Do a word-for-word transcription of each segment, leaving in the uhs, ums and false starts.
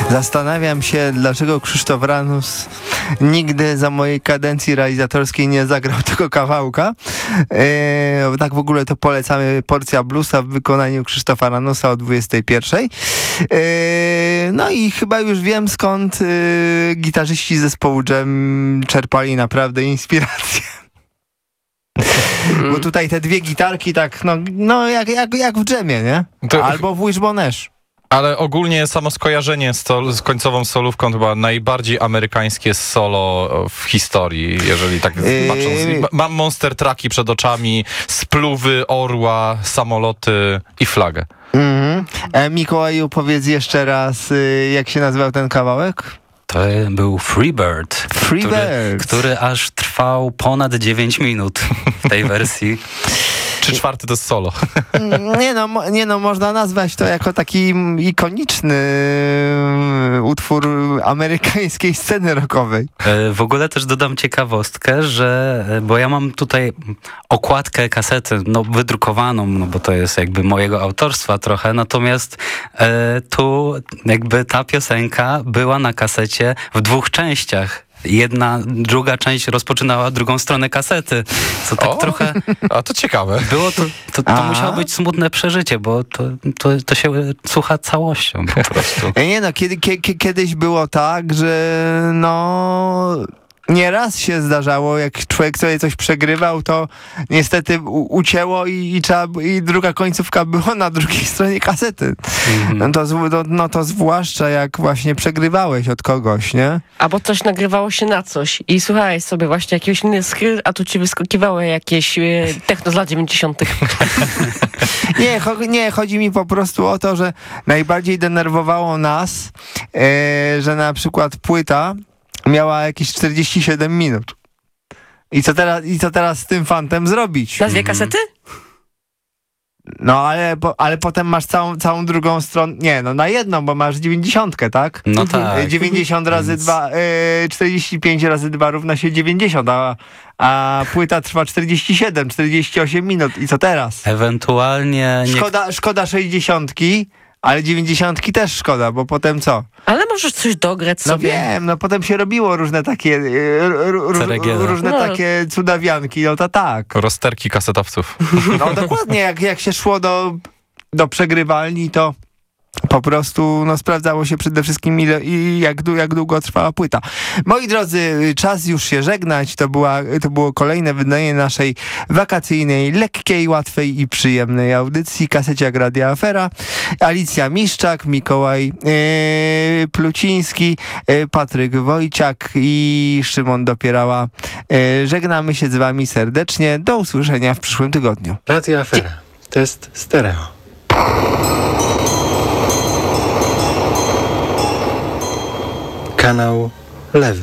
Zastanawiam się, dlaczego Krzysztof Ranus nigdy za mojej kadencji realizatorskiej nie zagrał tego kawałka. Eee, tak w ogóle to polecamy Porcja Bluesa w wykonaniu Krzysztofa Ranusa o dwudziestej pierwszej. Eee, no i chyba już wiem, skąd eee, gitarzyści zespołu Jam czerpali naprawdę inspirację. Bo tutaj te dwie gitarki tak, no, no jak, jak, jak w dżemie, nie? To... Albo w Wishbone Ash. Ale ogólnie samo skojarzenie z, to, z końcową solówką to chyba najbardziej amerykańskie solo w historii, jeżeli tak yy... patrząc. Mam monster trucki przed oczami, spluwy, orła, samoloty i flagę. Mm-hmm. E, Mikołaju, powiedz jeszcze raz, y, jak się nazywał ten kawałek? To był Freebird, Free który, Bird. który aż trwał ponad dziewięć minut w tej wersji. Trzy czwarte to jest solo. Nie no, mo, nie no, można nazwać to jako taki ikoniczny utwór amerykańskiej sceny rockowej. W ogóle też dodam ciekawostkę, że, bo ja mam tutaj okładkę kasety, no wydrukowaną, no bo to jest jakby mojego autorstwa trochę, natomiast e, tu jakby ta piosenka była na kasecie w dwóch częściach. Jedna, druga część rozpoczynała drugą stronę kasety, co tak o, trochę... A to ciekawe. Było to, to, to musiało być smutne przeżycie, bo to, to, to się słucha całością po prostu. Nie no, kiedy, kiedy, kiedyś było tak, że no... Nieraz się zdarzało, jak człowiek sobie coś przegrywał, to niestety u- ucięło i, i, trzeba, i druga końcówka była na drugiej stronie kasety. Mm-hmm. No, to, no, no to zwłaszcza jak właśnie przegrywałeś od kogoś, nie? Albo coś nagrywało się na coś i słuchałeś sobie właśnie jakiegoś inny skryt, a tu ci wyskakiwało jakieś e, techno z lat dziewięćdziesiątych. nie, cho- nie, chodzi mi po prostu o to, że najbardziej denerwowało nas, e, że na przykład płyta miała jakieś czterdzieści siedem minut. I co teraz, i co teraz z tym fantem zrobić? Na dwie kasety? No, ale, po, ale potem masz całą, całą drugą stronę. Nie, no na jedną, bo masz dziewięćdziesiątkę, tak? No tak. dziewięćdziesiąt razy dwa, yy, czterdzieści pięć razy dwa równa się dziewięćdziesiąt, a, a płyta trwa czterdzieści siedem, czterdzieści osiem minut. I co teraz? Ewentualnie... Nie... Szkoda, szkoda sześćdziesiątki, ale dziewięćdziesiątki też szkoda, bo potem co? Ale możesz coś dograć No sobie. wiem, no potem się robiło różne takie r, r, r, różne no. takie cudawianki, no to tak. Rozterki kasetowców. No dokładnie, jak, jak się szło do, do przegrywalni, to po prostu no, sprawdzało się przede wszystkim ile i jak, jak długo trwała płyta. Moi drodzy, czas już się żegnać. To, była, to było kolejne wydanie naszej wakacyjnej, lekkiej, łatwej i przyjemnej audycji Kaseciak Radia Afera. Alicja Miszczak, Mikołaj yy, Pluciński, yy, Patryk Wojciak i Szymon Dopierała. Yy, żegnamy się z wami serdecznie. Do usłyszenia w przyszłym tygodniu. Radio Afera. Test stereo. Kanał lewy.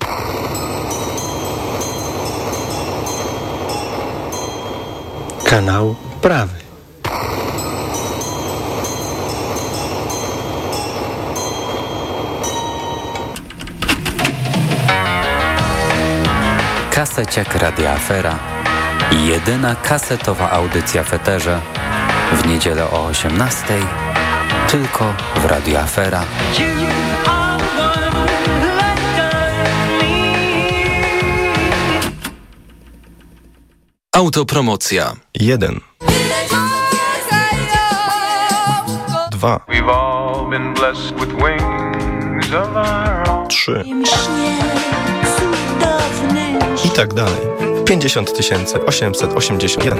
Kanał prawy. Kaseciak Radia Afera. Jedyna kasetowa audycja w eterze. W niedzielę o osiemnastej. Tylko w Radio Afera. Autopromocja. Jeden. Dwa. Trzy. I tak dalej. pięćdziesiąt tysięcy osiemset osiemdziesiąt jeden.